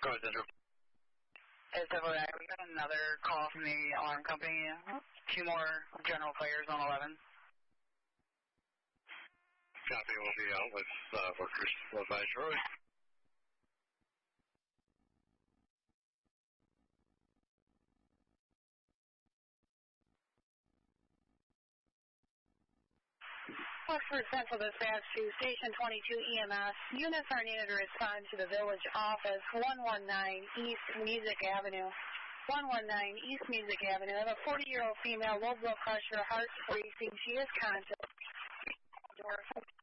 Go ahead, Central. It's WI. We got another call from the alarm company. 2 more general players on 11. Copy, we'll be out with workers led by Troy. Oxford Central Dispatch to Station 22 EMS. Units are needed to respond to the village office, 119 East Music Avenue. 119 East Music Avenue. I have a 40-year-old female, low blood pressure, heart racing. She is conscious.